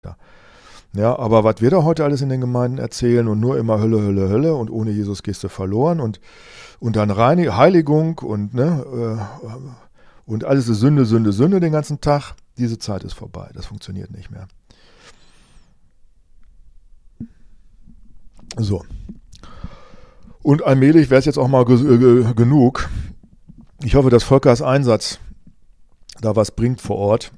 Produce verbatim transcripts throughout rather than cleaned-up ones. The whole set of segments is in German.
Ja, aber was wir da heute alles in den Gemeinden erzählen und nur immer Hölle, Hölle, Hölle und ohne Jesus gehst du verloren und, und dann Reinig Heiligung und, ne, äh, und alles ist Sünde, Sünde, Sünde den ganzen Tag, diese Zeit ist vorbei, das funktioniert nicht mehr. So. Und allmählich wäre es jetzt auch mal ge- ge- genug. Ich hoffe, dass Volkers Einsatz da was bringt vor Ort.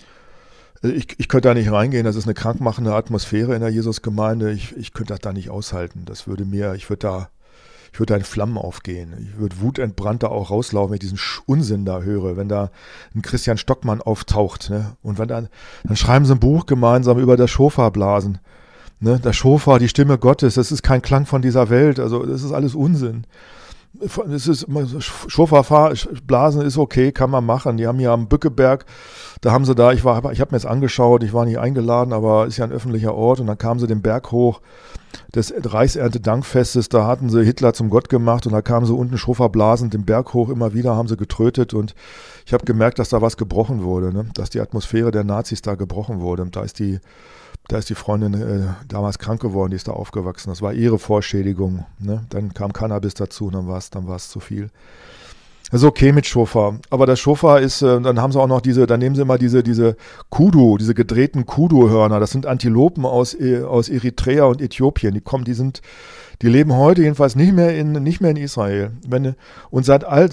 Ich, ich könnte da nicht reingehen, das ist eine krankmachende Atmosphäre in der Jesusgemeinde. Ich, ich könnte das da nicht aushalten. Das würde mir, ich würde da, ich würde da in Flammen aufgehen. Ich würde wutentbrannt da auch rauslaufen, wenn ich diesen Unsinn da höre, wenn da ein Christian Stockmann auftaucht. Ne? Und wenn dann, dann schreiben sie ein Buch gemeinsam über das Schofarblasen. Ne? Das Schofar, die Stimme Gottes, das ist kein Klang von dieser Welt. Also das ist alles Unsinn. Es ist Schofarblasen ist okay, kann man machen. Die haben hier am Bückeberg, da haben sie da, ich war, ich habe mir jetzt angeschaut, ich war nicht eingeladen, aber ist ja ein öffentlicher Ort und dann kamen sie den Berg hoch des Reichserntedankfestes, da hatten sie Hitler zum Gott gemacht und da kamen sie unten Schofarblasend den Berg hoch, immer wieder haben sie getrötet und ich habe gemerkt, dass da was gebrochen wurde, ne? Dass die Atmosphäre der Nazis da gebrochen wurde und da ist die Da ist die Freundin äh, damals krank geworden, die ist da aufgewachsen. Das war ihre Vorschädigung. Ne? Dann kam Cannabis dazu und dann war es dann war's zu viel. Das ist okay mit Schofar. Aber das Schofar ist, äh, dann haben sie auch noch diese, dann nehmen sie immer diese, diese Kudu, diese gedrehten Kudu-Hörner. Das sind Antilopen aus, äh, aus Eritrea und Äthiopien. Die kommen, die sind, die leben heute jedenfalls nicht mehr in, nicht mehr in Israel. Wenn, und seit, alt,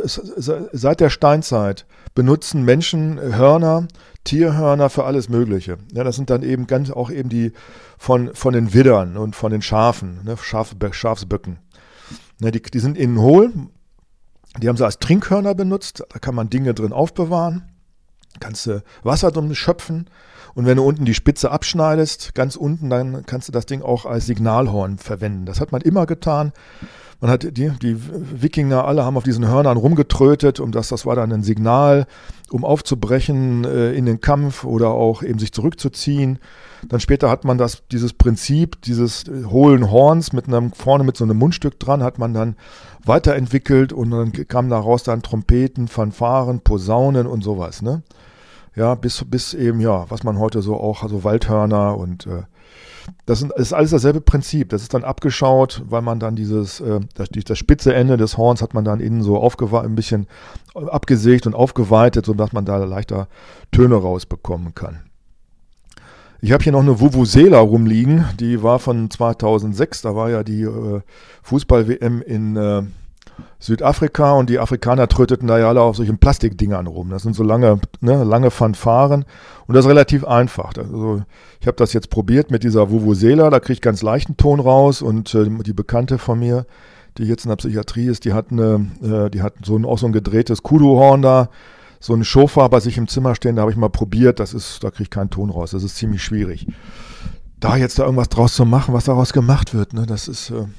seit der Steinzeit benutzen Menschen Hörner, Tierhörner für alles Mögliche. Ja, das sind dann eben ganz auch eben die von, von den Widdern und von den Schafen, ne, Schaf, Schafsböcken. Ne, die, die sind innen hohl, die haben sie als Trinkhörner benutzt, da kann man Dinge drin aufbewahren, kannst du Wasser drin schöpfen und wenn du unten die Spitze abschneidest, ganz unten, dann kannst du das Ding auch als Signalhorn verwenden. Das hat man immer getan. Man hat die, die Wikinger alle haben auf diesen Hörnern rumgetrötet, um das, das war dann ein Signal, um aufzubrechen äh, in den Kampf oder auch eben sich zurückzuziehen. Dann später hat man das, dieses Prinzip dieses hohlen Horns mit einem, vorne mit so einem Mundstück dran, hat man dann weiterentwickelt und dann kamen daraus dann Trompeten, Fanfaren, Posaunen und sowas, ne? Ja, bis, bis eben, ja, was man heute so auch, also Waldhörner und äh, das ist alles dasselbe Prinzip. Das ist dann abgeschaut, weil man dann dieses, äh, das, das spitze Ende des Horns hat man dann innen so aufgewa- ein bisschen abgesägt und aufgeweitet, sodass man da leichter Töne rausbekommen kann. Ich habe hier noch eine Vuvuzela rumliegen, die war von zweitausendsechs, da war ja die äh, Fußball-W M in äh, Südafrika und die Afrikaner tröteten da ja alle auf solchen Plastikdingern rum. Das sind so lange, ne, lange Fanfaren und das ist relativ einfach. Also ich habe das jetzt probiert mit dieser Vuvuzela, da kriege ich ganz leichten Ton raus und äh, die Bekannte von mir, die jetzt in der Psychiatrie ist, die hat, eine, äh, die hat so ein, auch so ein gedrehtes Kudu-Horn da, so ein Schofar bei sich im Zimmer stehen, da habe ich mal probiert, das ist, da kriege ich keinen Ton raus, das ist ziemlich schwierig. Da jetzt da irgendwas draus zu machen, was daraus gemacht wird, ne, das ist... Äh,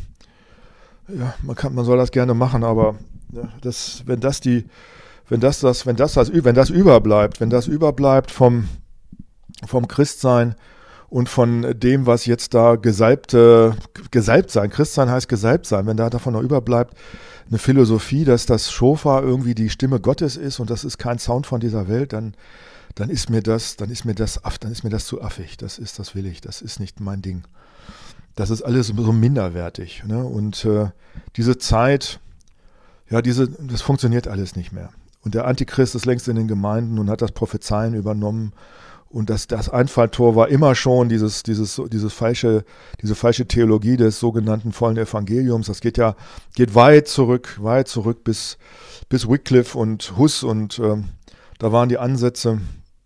Ja, man kann, man soll das gerne machen, aber ja, das, wenn das die, wenn das das, wenn das das, wenn das überbleibt, wenn das überbleibt vom, vom Christsein und von dem, was jetzt da gesalbte, gesalbt sein, Christsein heißt gesalbt sein, wenn da davon noch überbleibt, eine Philosophie, dass das Schofar irgendwie die Stimme Gottes ist und das ist kein Sound von dieser Welt, dann, dann ist mir das, dann ist mir das, dann ist mir das zu affig. Das ist, das will ich, das ist nicht mein Ding. Das ist alles so minderwertig. Ne? Und äh, diese Zeit, ja, diese, das funktioniert alles nicht mehr. Und der Antichrist ist längst in den Gemeinden und hat das Prophezeien übernommen. Und das, das Einfalltor war immer schon dieses, dieses, dieses falsche, diese falsche Theologie des sogenannten vollen Evangeliums. Das geht ja, geht weit zurück, weit zurück bis, bis Wycliffe und Huss. Und äh, da waren die Ansätze,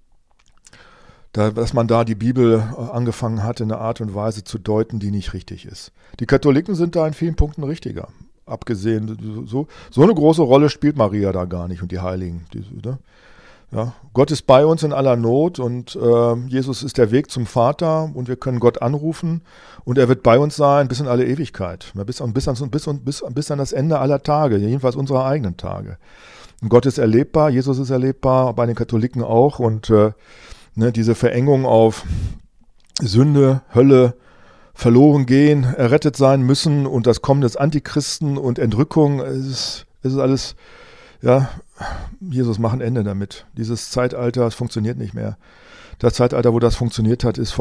Da, dass man da die Bibel angefangen hat, in einer Art und Weise zu deuten, die nicht richtig ist. Die Katholiken sind da in vielen Punkten richtiger. Abgesehen, so, so eine große Rolle spielt Maria da gar nicht und die Heiligen. Die, ne? Ja, Gott ist bei uns in aller Not und äh, Jesus ist der Weg zum Vater und wir können Gott anrufen und er wird bei uns sein bis in alle Ewigkeit. Bis, bis, an, bis, bis, bis an das Ende aller Tage, jedenfalls unserer eigenen Tage. Und Gott ist erlebbar, Jesus ist erlebbar, bei den Katholiken auch und äh, Ne, diese Verengung auf Sünde, Hölle, verloren gehen, errettet sein müssen und das Kommen des Antichristen und Entrückung, es ist, es ist alles, ja, Jesus, mach ein Ende damit. Dieses Zeitalter, es funktioniert nicht mehr. Das Zeitalter, wo das funktioniert hat, ist